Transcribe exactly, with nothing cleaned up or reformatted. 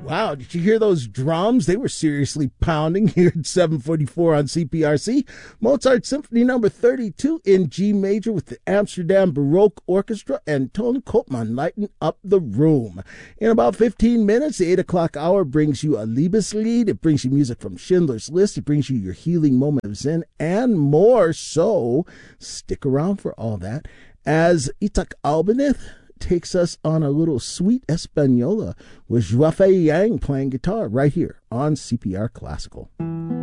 Wow, did you hear those drums? They were seriously pounding here at seven forty-four on C P R C. Mozart Symphony number thirty-two in G major with the Amsterdam Baroque Orchestra and Ton Koopman lighting up the room. In about fifteen minutes, the eight o'clock hour brings you a Liebeslied. It brings you music from Schindler's List. It brings you your healing moment of Zen and more. So stick around for all that as Itzhak Albanith takes us on a little sweet Espanola with Joafei Yang playing guitar right here on C P R Classical.